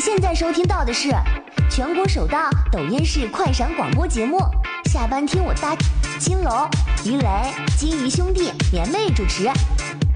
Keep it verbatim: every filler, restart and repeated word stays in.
现在收听到的是全国首档抖音式快闪广播节目《下班听我搭青楼》，于雷、金鱼兄弟联袂主持。